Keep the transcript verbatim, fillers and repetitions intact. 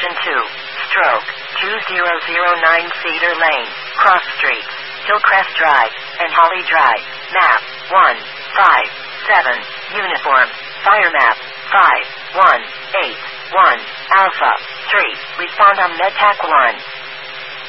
Station two. Stroke. two thousand nine Cedar Lane. Cross Street. Hillcrest Drive. And Holly Drive. Map. one five seven. Uniform. Fire map. five one eight one. Alpha. three. Respond on MedTac one.